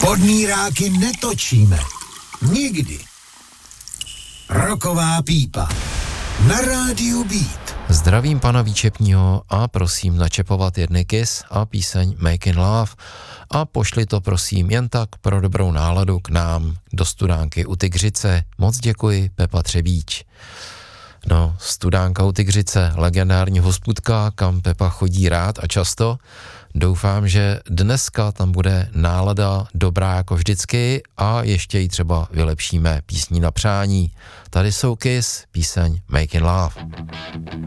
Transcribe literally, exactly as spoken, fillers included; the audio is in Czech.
Podmíráky netočíme. Nikdy. Roková pípa. Na rádiu Beat. Zdravím pana Výčepního a prosím načepovat jedny Kiss a píseň Making Love a pošli to prosím jen tak pro dobrou náladu k nám do studánky u Tygřice. Moc děkuji, Pepa Třebíč. No, studánka u Tygřice, legendární hospůdka, kam Pepa chodí rád a často. Doufám, že dneska tam bude nálada dobrá jako vždycky a ještě ji třeba vylepšíme písní na přání. Tady jsou Kiss, píseň Making Love.